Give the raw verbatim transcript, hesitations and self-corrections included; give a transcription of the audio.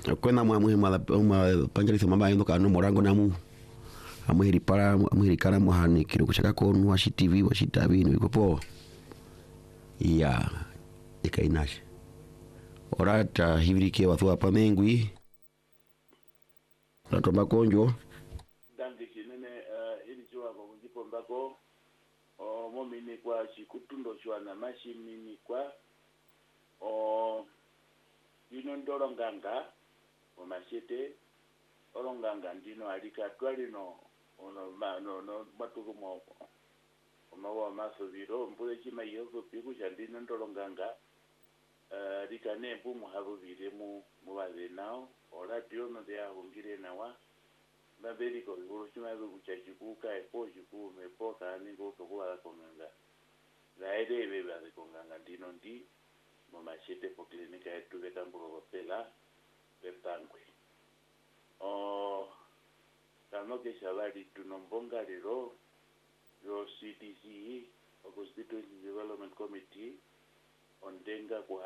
kwena mwa muhima uma pangelisa mamba yendo kanu morango namu amwiri para amwiri kana muhani kiro kuchaka konu wa T V wa shitabi no ikopo ya ikainash orata hibirike watu hapa mengwi na tomba konjo dande kinene ili jwa kwa kujipo mbako o momini kwa chikutundo chwa na mashini kwa o yino ndolonganga o machete olonganga ndino alika twalino ono no no matuko mo omawa masoviro mbule chima yozo piku chandino ndolonganga uh, likane mbu muhabo biremu mubaze nao oratio no dia hungire nawa babeli ko bulu chima yo kuchachikuka epo chiku mepo kani go ko kwa konanga laide bebe ba konanga ndino ndi mu machete po klinika yetu betambulo pela betangwe o kama ke shabari tunombonga lero yo C D C o Constituency Development Committee on denga kwa